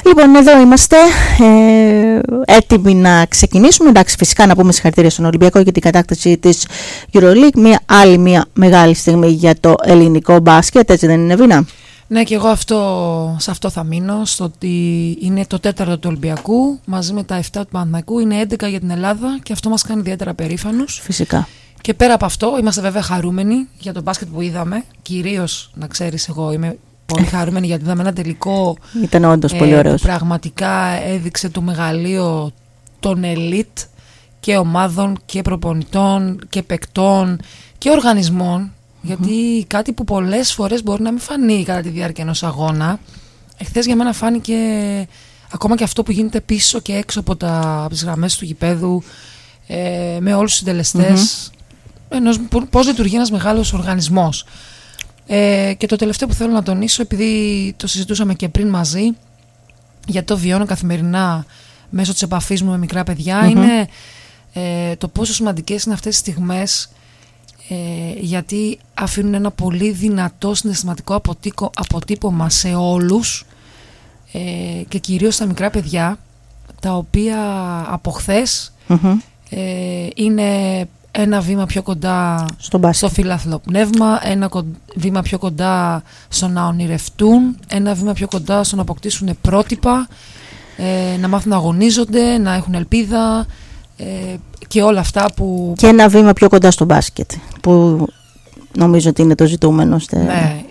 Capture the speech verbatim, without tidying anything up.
Λοιπόν, εδώ είμαστε ε, έτοιμοι να ξεκινήσουμε. Εντάξει, φυσικά να πούμε συγχαρητήρια στον Ολυμπιακό για την κατάκτηση της EuroLeague. Μια άλλη μια μεγάλη στιγμή για το ελληνικό μπάσκετ, έτσι δεν είναι, Βίνα? Ναι, και εγώ αυτό, σε αυτό θα μείνω, στο ότι είναι το τέταρτο του Ολυμπιακού μαζί με τα επτά του Παναθηναϊκού, είναι έντεκα για την Ελλάδα και αυτό μας κάνει ιδιαίτερα περήφανους. Φυσικά. Και πέρα από αυτό, είμαστε βέβαια χαρούμενοι για το μπάσκετ που είδαμε. Κυρίως, να ξέρεις, εγώ είμαι πολύ χαρούμενη γιατί είδαμε ένα τελικό. Ήταν όντως ε, πολύ ωραίος. Που πραγματικά έδειξε το μεγαλείο των ελίτ και ομάδων και προπονητών και παικτών και οργανισμών. Mm-hmm. Γιατί κάτι που πολλές φορές μπορεί να μην φανεί κατά τη διάρκεια ενός αγώνα. Εχθές για μένα φάνηκε ακόμα και αυτό που γίνεται πίσω και έξω από, τα, από τις γραμμές του γηπέδου, ε, με όλους τους συντελεστές. Mm-hmm. Ενός, πώς λειτουργεί ένας μεγάλος οργανισμός. Ε, και το τελευταίο που θέλω να τονίσω, επειδή το συζητούσαμε και πριν μαζί, γιατί το βιώνω καθημερινά μέσω της επαφής μου με μικρά παιδιά, mm-hmm. είναι ε, το πόσο σημαντικές είναι αυτές τις στιγμές, ε, γιατί αφήνουν ένα πολύ δυνατό συναισθηματικό αποτύπω, αποτύπωμα σε όλους, ε, και κυρίως στα μικρά παιδιά, τα οποία από χθες mm-hmm. ε, είναι ένα βήμα πιο κοντά στο, στο φιλάθλο πνεύμα, ένα κον, βήμα πιο κοντά στο να ονειρευτούν, ένα βήμα πιο κοντά στο να αποκτήσουν πρότυπα, ε, να μάθουν να αγωνίζονται, να έχουν ελπίδα, ε, και όλα αυτά που... Και ένα βήμα πιο κοντά στο μπάσκετ, που νομίζω ότι είναι το ζητούμενο. Στε... Ναι,